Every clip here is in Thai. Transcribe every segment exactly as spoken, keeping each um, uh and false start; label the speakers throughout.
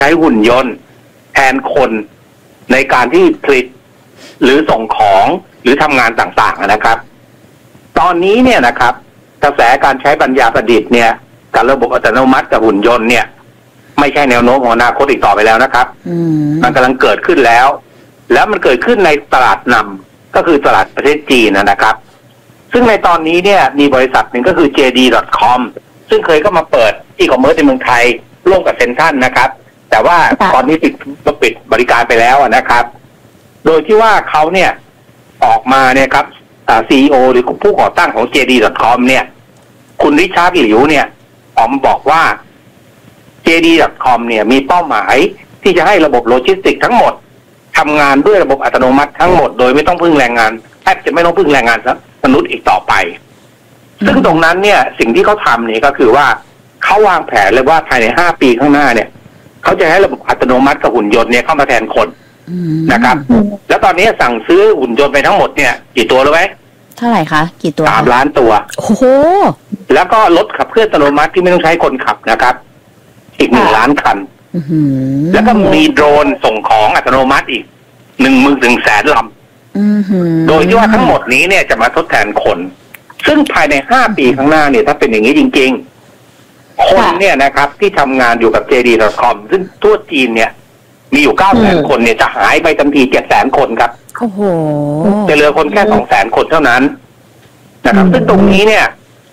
Speaker 1: ใช้หุ่นยนต์แทนคนในการที่ผลิตหรือส่งของหรือทำงานต่างๆนะครับตอนนี้เนี่ยนะครับกระแสการใช้ปัญญาประดิษฐ์เนี่ยกับระบบอัตโนมัติกับหุ่นยนต์เนี่ยไม่ใช่แนวโน้มของอนาคตอีกต่อไปแล้วนะครับมันกำลังเกิดขึ้นแล้วแล้วมันเกิดขึ้นในตลาดนำก็คือตลาดประเทศจีนนะครับซึ่งในตอนนี้เนี่ยมีบริษัทหนึ่งก็คือ เจ ดี ดอท คอม ซึ่งเคยก็มาเปิดอีคอมเมิร์ซในเมืองไทยร่วมกับเซ็นทรัลนะครับแต่ว่าตอนนี้ปิดปิดบริการไปแล้วนะครับโดยที่ว่าเขาเนี่ยออกมาเนี่ยครับซีอีโอหรือผู้ก่อตั้งของ เจ ดี ดอท คอม เนี่ยคุณริชาร์ดหลิวเนี่ยออกมาบอกว่า เจ ดี ดอท คอม เนี่ยมีเป้าหมายที่จะให้ระบบโลจิสติกส์ทั้งหมดทำงานด้วยระบบอัตโนมัติทั้งหมดโดยไม่ต้องพึ่งแรงงานแทบจะไม่ต้องพึ่งแรงงานมนุษย์อีกต่อไปซึ่งตรงนั้นเนี่ยสิ่งที่เขาทำเนี่ยก็คือว่าเขาวางแผนเลยว่าภายในห้าปีข้างหน้าเนี่ยเขาจะให้ระบบอัตโนมัติกับหุ่นยนต์เนี่ยเข้ามาแทนคนนะครับแล้วตอนนี้สั่งซื้อหุ่นยนต์ไปทั้งหมดเนี่ยกี่ตัวรู้ไหม
Speaker 2: เท่าไหร่คะกี่ตัว
Speaker 1: สามล้านตัว
Speaker 2: โอ้โห
Speaker 1: แล้วก็รถขับเคลื่อนอัตโนมัติที่ไม่ต้องใช้คนขับนะครับอีกหนึ่งล้านคันแล้วก็มีโดรนส่งของอัตโนมัติอีกหนึ่งหมื่นถึงแสนลำโดยที่ว่าทั้งหมดนี้เนี่ยจะมาทดแทนคนซึ่งภายในห้าปีข้างหน้าเนี่ยถ้าเป็นอย่างนี้จริงๆคนเนี่ยนะครับที่ทำงานอยู่กับ เจ ดี ดอท คอม ซึ่งทั่วจีนเนี่ยมีอยู่เก้าแสนคนเนี่ยจะหายไปทันทีเจ็ดแสนคนครับ
Speaker 2: โอ้โห
Speaker 1: จะเหลือคนแค่สองแสนคนเท่านั้นนะครับซึ่งตรงนี้เนี่ย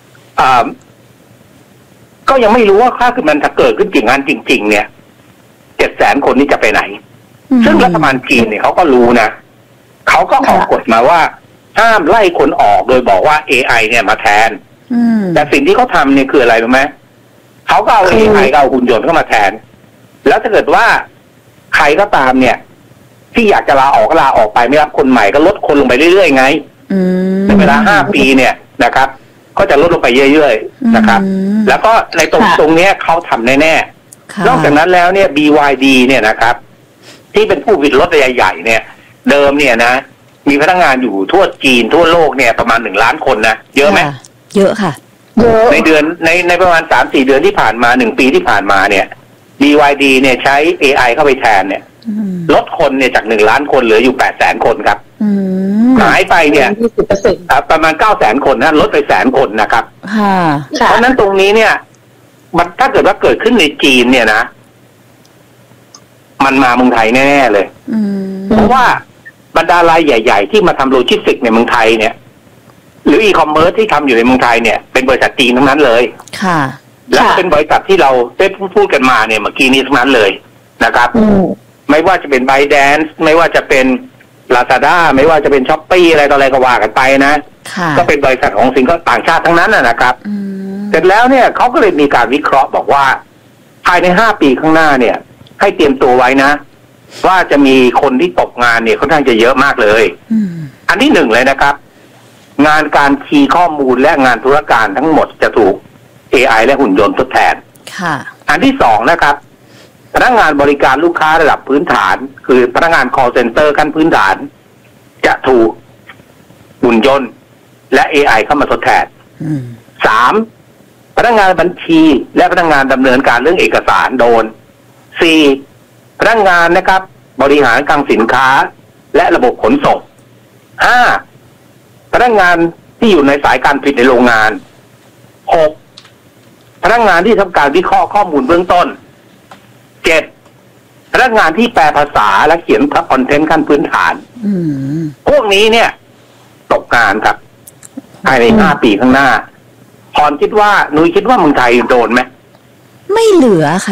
Speaker 1: ก็ยังไม่รู้ว่าค่าคือมันถ้าเกิดขึ้นจริงงานจริงๆเนี่ยเจ็ดแสนคนนี้จะไปไหนซึ่งรัฐบาลจีนเนี่ยเขาก็รู้นะเขาก็ออกกฎมาว่าห้ามไล่คนออกโดยบอกว่า เอ ไอ เนี่ยมาแทนแต่สิ่งที่เขาทำเนี่ยคืออะไรรู้ไหมเขาก็เอา เอ ไอ เอาหุ่นยนต์เข้ามาแทนแล้วถ้าเกิดว่าใครก็ตามเนี่ยที่อยากจะลาออกก็ลาออกไปไม่รับคนใหม่ก็ลดคนลงไปเรื่อยๆไงในเวลาห้าปีเนี่ยนะครับก็จะลดลงไปเรื่อยๆนะครับแล้วก็ในตรงตรงนี้เขาทำแน่ๆนอกจากนั้นแล้วเนี่ย บี วาย ดี เนี่ยนะครับที่เป็นผู้ผลิตรถใหญ่ๆเนี่ยเดิมเนี่ยนะมีพนักงานอยู่ทั่วจีนทั่วโลกเนี่ยประมาณหนึ่งล้านคนนะเยอะไหม
Speaker 2: เยอะค่ะ
Speaker 1: ในเดือนในในประมาณสามสี่เดือนที่ผ่านมาหนึ่งปีที่ผ่านมาเนี่ย บี วาย ดี เนี่ยใช้ เอ ไอ เข้าไปแทนเนี่ยลดคนเนี่ยจากหนึ่งล้านคนเหลืออยู่แปดแสนคนครับหายไปเนี่ยประมาณเก้าแสนคนนะลดไปแสนคนนะครับเพราะนั้นตรงนี้เนี่ยมันถ้าเกิดว่าเกิดขึ้นในจีนเนี่ยนะมันมาเมืองไทยแน่ๆเลยเพราะว่าบรรดารายใหญ่ๆที่มาทำโลจิสติกส์ในเมืองไทยเนี่ยหรืออีคอมเมิร์ซที่ทำอยู่ในเมืองไทยเนี่ยเป็นบริษัทจีนทั้งนั้นเลย
Speaker 2: ค่ะ
Speaker 1: และเป็นบริษัทที่เราได้พูดกันมาเนี่ยเมื่อกี้นี้ทั้งนั้นเลยนะครับไม่ว่าจะเป็น ByteDance ไม่ว่าจะเป็น Lazada ไม่ว่าจะเป็น Shopee อะไรต่ออะไรก็ว่ากันไปนะก็เป็นบริษัทของสินค้าต่างชาติทั้งนั้นนะครับเสร็จแล้วเนี่ยเขาก็เลยมีการวิเคราะห์บอกว่าภายในห้าปีข้างหน้าเนี่ยให้เตรียมตัวไว้นะว่าจะมีคนที่ตกงานเนี่ยค่อนข้างจะเยอะมากเลยอันที่หนึ่งเลยนะครับงานการคีย์ข้อมูลและงานธุรการทั้งหมดจะถูก เอ ไอ และหุ่นยนต์ทดแทนอันที่สองนะครับพนักงานบริการลูกค้าระดับพื้นฐานคือพนักงาน call center ขั้นพื้นฐานจะถูกหุ่นยนต์และ เอ ไอ เข้ามาทดแทนสามพนักงานบัญชีและพนักงานดำเนินการเรื่องเอกสารโดนสี่พนักงานนะครับบริหารคลังสินค้าและระบบขนส่งห้าพนักงานที่อยู่ในสายการผลิตในโรงงานหกพนักงานที่ทำการวิเคราะห์ข้อมูลเบื้องต้นเจ็ดพนักงานที่แปลภาษาและเขียนคอนเทนต์ขั้นพื้นฐานพวกนี้เนี่ยตกงานครับภายในห้าปีข้างหน้าพรคิดว่านุ้ยคิดว่าเมืองไทยโดนไหม
Speaker 2: ไม่เหลือค่ะ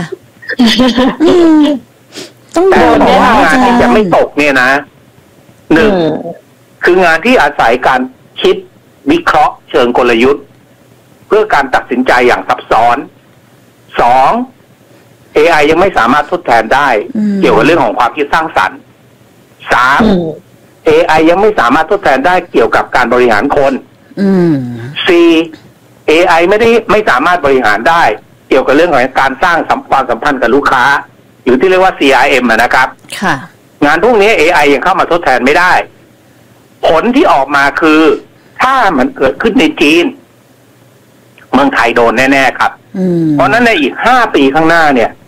Speaker 2: ต้องโดน
Speaker 1: แต่ว่างานที่จะไม่ตกเนี่ยนะหนึ่งคืองานที่อาศัยการคิดวิเคราะห์เชิงกลยุทธ์เพื่อการตัดสินใจอย่างซับซ้อนสอง เอ ไอ ยังไม่สามารถทดแทนได้เกี่ยวกับเรื่องของความคิดสร้างสรรค์สาม เอ ไอ ยังไม่สามารถทดแทนได้เกี่ยวกับการบริหารคนสี่ เอ ไอ ไม่ได้ไม่สามารถบริหารได้เกี่ยวกับเรื่องของการสร้างความสัมพันธ์กับลูกค้าหรือที่เรียกว่า ซี อาร์ เอ็ม นะครับงานพวกนี้ เอ ไอ ยังเข้ามาทดแทนไม่ได้ผลที่ออกมาคือถ้ามันเกิดขึ้นในจีนเมืองไทยโดนแน่ๆครับเพราะนั้นในอีกห้าปีข้างหน้าเนี่ย